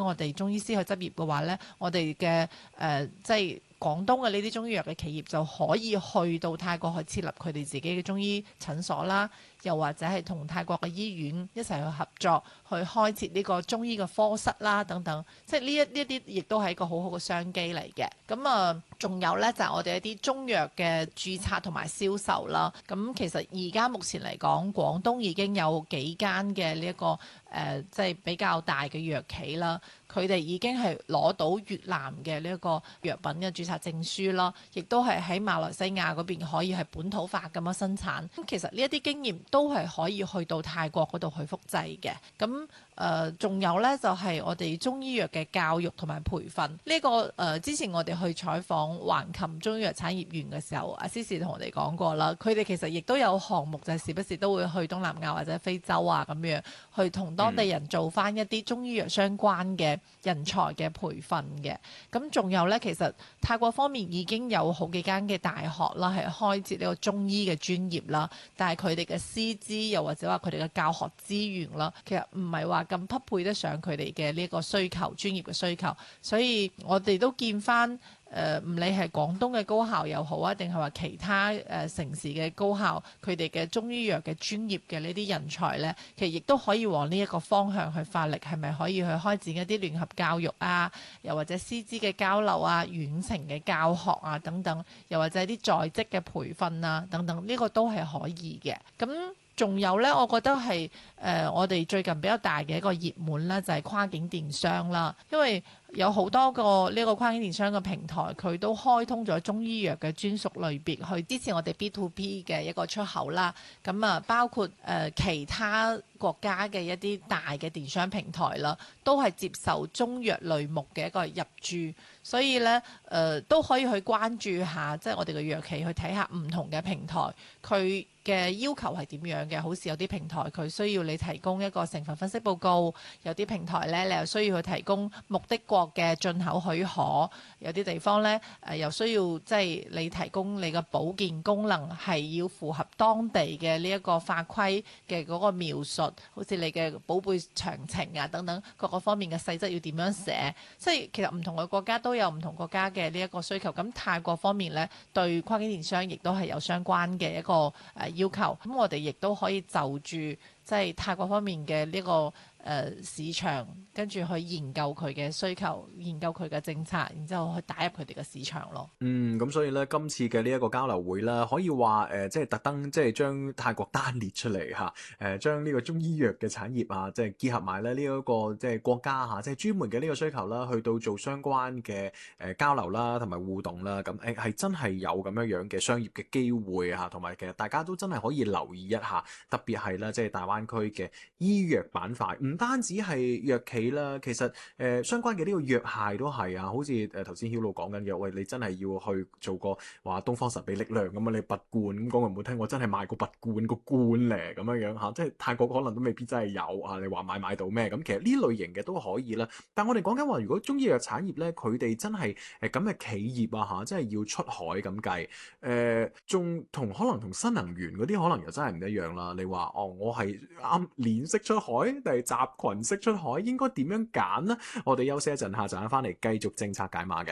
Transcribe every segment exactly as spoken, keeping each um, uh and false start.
我哋中醫師去執業嘅話咧，我哋嘅誒即係廣東嘅呢啲中醫藥嘅企業就可以去到泰國去設立佢哋自己嘅中醫診所啦，又或者係同泰國嘅醫院一齊去合作，去開設呢個中醫嘅科室啦等等，即係呢一呢一啲亦都係一個好好嘅商機嚟嘅。咁啊，仲有呢，就係我哋一啲中藥嘅註冊同埋銷售啦。咁其實而家目前嚟講，廣東已經有幾間嘅呢一個誒，即係比較大嘅藥企啦。佢哋已經係攞到越南嘅呢一個藥品嘅註冊證書啦，亦都係喺馬來西亞嗰邊可以係本土化咁樣生產。咁其實呢一啲經驗都係可以去到泰國嗰度去複製嘅。咁誒仲有呢，就係、是、我哋中醫藥嘅教育同埋培訓呢、這個誒、呃、之前我哋去採訪橫琴中醫藥產業園嘅時候，阿 Cici 同我哋講過啦，佢哋其實亦都有項目，就係時不時都會去東南亞或者非洲啊咁樣去同當地人做翻一啲中醫藥相關嘅人才嘅培訓嘅。咁仲有呢，其實泰國方面已經有好幾間嘅大學啦，係開設呢個中醫嘅專業啦，但係佢哋嘅師資又或者話佢哋嘅教學資源啦，其實唔係話咁匹配得上佢哋嘅呢個需求，專業嘅需求。所以我哋都見翻誒，唔理係廣東嘅高校又好啊，定係話其他誒、呃、城市嘅高校，佢哋嘅中醫藥嘅專業嘅呢啲人才呢，其實亦都可以往呢一個方向去發力，係咪可以去開展一啲聯合教育啊，又或者師資嘅交流啊、遠程嘅教學啊等等，又或者係啲在職嘅培訓啊等等，呢、這個都係可以嘅。咁仲有呢，我覺得係誒、呃、我哋最近比較大嘅一個熱門呢，就係、是、跨境電商啦，因為有好多個呢個跨境電商嘅平台，佢都開通咗中醫藥嘅專屬類別去支持我哋 B to B 嘅一個出口啦。咁啊，包括誒、呃、其他國家嘅一啲大嘅電商平台啦，都係接受中藥類目嘅一個入駐，所以呢，誒、呃、都可以去關注下，即係我哋嘅藥企去睇下唔同嘅平台佢嘅要求係點樣嘅。好似有啲平台佢需要你提供一個成分分析報告，有啲平台呢，你又需要去提供目的國嘅進口許可，有啲地方呢，誒、呃、又需要即係你提供你嘅保健功能係要符合當地嘅呢一個法規嘅嗰個描述，好似你嘅寶貝詳情啊等等各個方面嘅細則要點樣寫，即係其實唔同嘅國家都有唔同國家嘅呢一個需求。咁泰國方面呢，對跨境電商亦都係有相關嘅一個誒要求。咁我哋亦都可以就住即係泰國方面嘅呢個誒、呃、市場，跟住去研究佢嘅需求，研究佢嘅政策，然之後去打入佢哋嘅市場咯。 嗯，咁所以咧，今次嘅呢一個交流會啦，可以話誒、呃，即係特登即係將泰國單列出嚟嚇，誒、呃、將呢個中醫藥嘅產業啊，即係結合埋咧呢一個即係國家嚇，即係專門嘅呢個需求啦，去到做相關嘅誒、呃、交流啦，同埋互動啦，咁誒係真係有咁樣樣嘅商業嘅機會嚇，同埋其實大家都真係可以留意一下，特別係啦，即係大灣區嘅醫藥板塊。唔單止係藥企啦，其實誒、呃、相關嘅呢個藥械都係啊，好似誒頭先曉露講緊嘅，喂，你真係要去做個話東方神秘力量咁啊，你拔罐咁講，有冇聽過真係賣個拔罐個罐咧咁樣樣嚇？即係泰國可能都未必真係有啊，你話買買到咩？咁其實呢類型嘅都可以啦。但我哋講緊話，如果中醫藥產業咧，佢哋真係誒咁嘅企業啊嚇，即係要出海咁計，誒仲同可能同新能源嗰啲可能又真係唔一樣啦。你話哦，我係啱鏈式出海定係集群式出海，應該點樣揀呢？我哋休息一陣，下陣翻嚟繼續政策解碼嘅。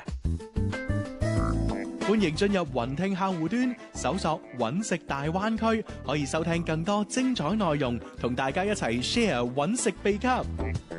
歡迎進入雲聽客戶端，搜索揾食大灣區，可以收聽更多精彩內容，同大家一齊 share 揾食秘笈。